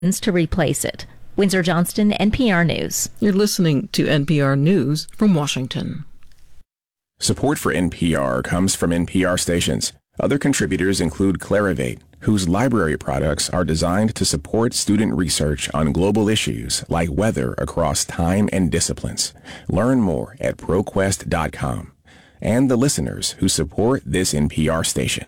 to replace it. Windsor Johnston, NPR News. You're listening to NPR News from Washington. Support for NPR comes from NPR stations. Other contributors include Clarivate, whose library products are designed to support student research on global issues like weather across time and disciplines. Learn more at ProQuest.com. And the listeners who support this NPR station.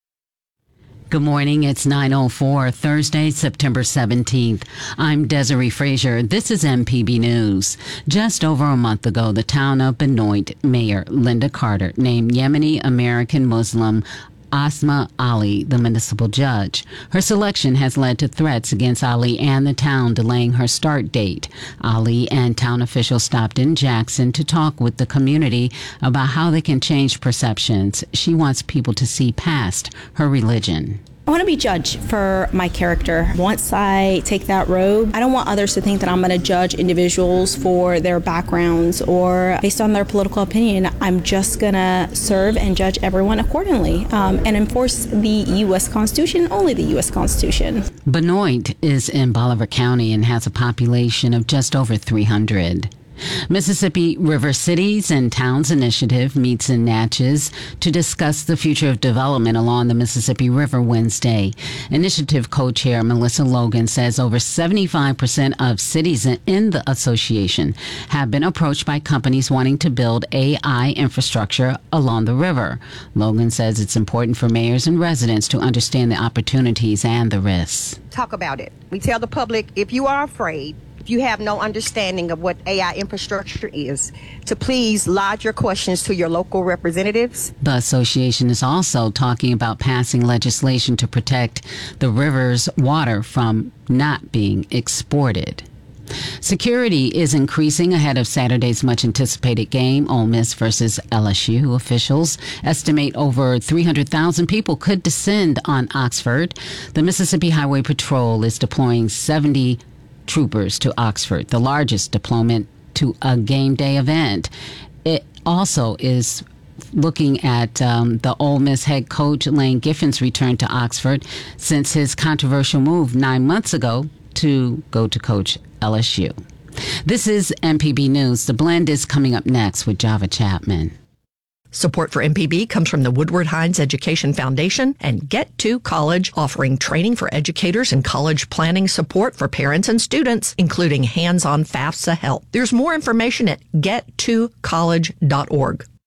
Good morning. It's 9:04, Thursday, September 17th. I'm Desiree Frazier. This is MPB News. Just over a month ago, the town of Benoit Mayor Linda Carter named Yemeni American Muslim Asma Ali the municipal judge. Her selection has led to threats against Ali and the town delaying her start date. Ali and town officials stopped in Jackson to talk with the community about how they can change perceptions. She wants people to see past her religion. I want to be judged for my character. Once I take that road, I don't want others to think that I'm going to judge individuals for their backgrounds or based on their political opinion. I'm just going to serve and judge everyone accordingly and enforce the U.S. Constitution, only the U.S. Constitution. Benoit is in Bolivar County and has a population of just over 300. Mississippi River Cities and Towns Initiative meets in Natchez to discuss the future of development along the Mississippi River Wednesday. Initiative co-chair Melissa Logan says over 75% of cities in the association have been approached by companies wanting to build AI infrastructure along the river. Logan says it's important for mayors and residents to understand the opportunities and the risks. Talk about it. We tell the public, if you are afraid, if you have no understanding of what AI infrastructure is, to please lodge your questions to your local representatives. The association is also talking about passing legislation to protect the river's water from not being exported. Security is increasing ahead of Saturday's much-anticipated game, Ole Miss versus LSU. Officials estimate over 300,000 people could descend on Oxford. The Mississippi Highway Patrol is deploying 70 troopers to Oxford, the largest deployment to a game day event. It also is looking at the Ole Miss head coach Lane Kiffin's return to Oxford since his controversial move 9 months ago to go to coach LSU. This is MPB News. The Blend is coming up next with Java Chapman. Support for MPB comes from the Woodward Hines Education Foundation and Get to College, offering training for educators and college planning support for parents and students, including hands-on FAFSA help. There's more information at gettocollege.org.